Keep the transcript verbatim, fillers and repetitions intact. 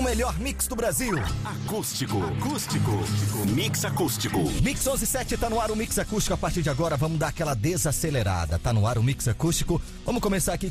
O melhor mix do Brasil. Acústico. Acústico. Mix acústico. Mix onze sete tá no ar o Mix Acústico. A partir de agora vamos dar aquela desacelerada. Tá no ar o Mix Acústico. Vamos começar aqui